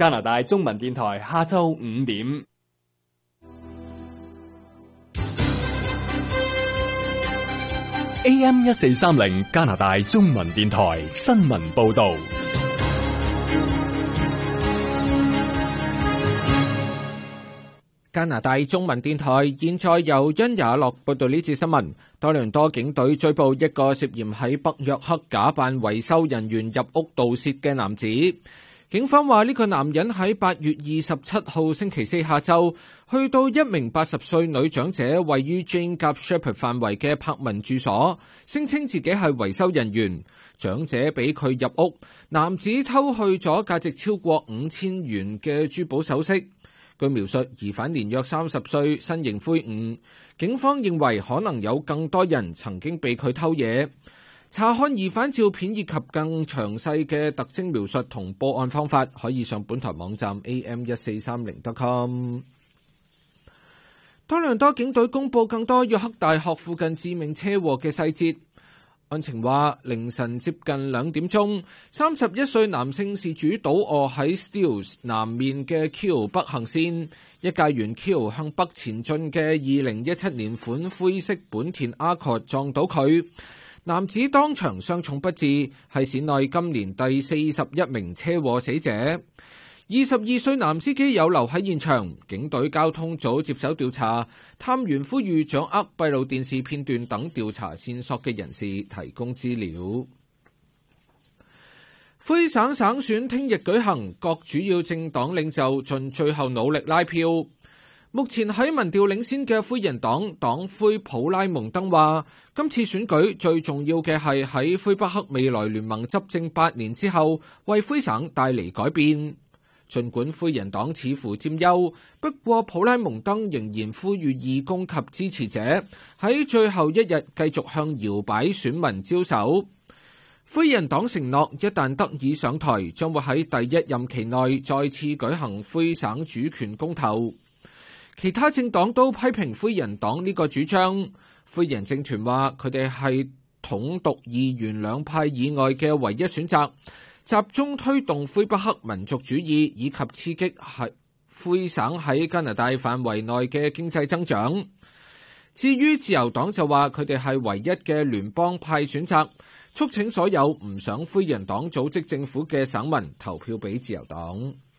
加拿大中文電台下晝5點。AM 1430加拿大中文電台新聞報道。 加拿大中文電台現在由殷雅樂報道呢節新聞。多倫多警隊追捕一個涉嫌喺北約克假扮維修人員入屋盜竊嘅男子。警方話呢個男人喺8月27號星期四下晝去到一名80歲女長者位於 Jane Gap Sheppard 範圍嘅柏文住所，聲稱自己係維修人員。長者俾佢入屋，男子偷去咗價值超過5000元嘅珠寶首飾。據描述，疑犯年約30歲，身形魁梧。警方認為可能有更多人曾經被佢偷嘢。查看疑犯照片以及更詳細嘅特徵描述同報案方法，可以上本台網站 am1430.com。多倫多警隊公佈更多約克大學附近致命車禍嘅細節。案情話，凌晨接近2點鐘，31歲男性事主倒卧喺 Steeles 南面嘅 Keele 北行線，一架沿 Keele 向北前進嘅2017年款灰色本田 Accord 撞到佢。男子當場傷重不治，係市內今年第41名車禍死者。22歲男司機有留喺現場，警隊交通組接手調查，探員呼籲掌握閉路電視片段等調查線索嘅人士提供資料。魁省省選聽日舉行，各主要政黨領袖盡最後努力拉票。目前喺民調領先嘅魁人黨黨魁普拉蒙登話，今次選舉最重要嘅係喺魁北克未來聯盟執政8年之後，為魁省帶嚟改變。儘管魁人黨似乎佔優，不過普拉蒙登仍然呼籲義工及支持者喺最後一日繼續向搖擺選民招手。魁人黨承諾一旦得以上台，將會喺第一任期內再次舉行魁省主權公投。其他政黨都批評魁人黨呢個主張。魁人政團話佢哋係統獨二元兩派以外嘅唯一選擇，集中推動魁北克民族主義以及刺激魁省喺加拿大範圍內嘅經濟增長。至於自由黨就話佢哋係唯一嘅聯邦派選擇，促請所有唔想魁人黨組織政府嘅省民投票俾自由黨。